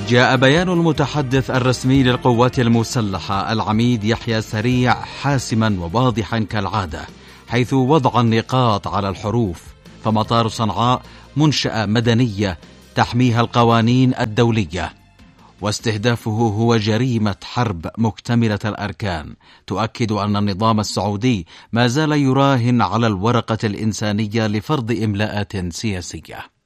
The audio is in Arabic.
جاء بيان المتحدث الرسمي للقوات المسلحة العميد يحيى سريع حاسما وواضحا كالعادة، حيث وضع النقاط على الحروف. فمطار صنعاء منشأة مدنية تحميها القوانين الدولية، واستهدافه هو جريمة حرب مكتملة الأركان، تؤكد أن النظام السعودي ما زال يراهن على الورقة الإنسانية لفرض إملاءات سياسية.